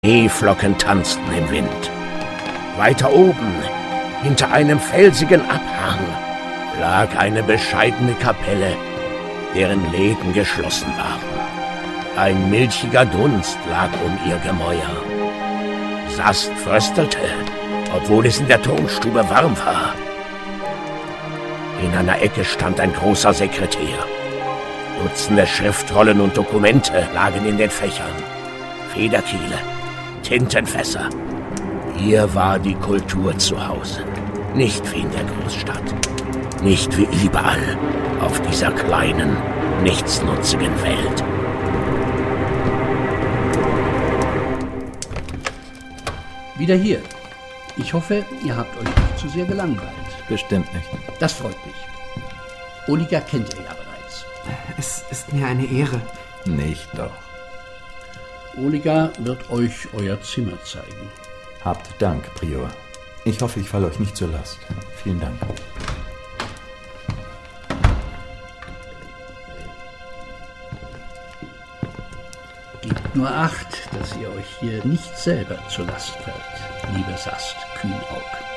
Schneeflocken tanzten im Wind. Weiter oben, hinter einem felsigen Abhang, lag eine bescheidene Kapelle, deren Läden geschlossen waren. Ein milchiger Dunst lag um ihr Gemäuer. Sast fröstelte, obwohl es in der Turmstube warm war. In einer Ecke stand ein großer Sekretär. Dutzende Schriftrollen und Dokumente lagen in den Fächern. Federkiele, Tintenfässer. Hier war die Kultur zu Hause. Nicht wie in der Großstadt. Nicht wie überall auf dieser kleinen, nichtsnutzigen Welt. Wieder hier. Ich hoffe, ihr habt euch nicht zu sehr gelangweilt. Bestimmt nicht. Das freut mich. Oliga kennt ihr ja bereits. Es ist mir eine Ehre. Nicht doch. Oliga wird euch euer Zimmer zeigen. Habt Dank, Prior. Ich hoffe, ich falle euch nicht zur Last. Vielen Dank. Gebt nur Acht, dass ihr euch hier nicht selber zur Last fällt, liebe Sast Kühnaug.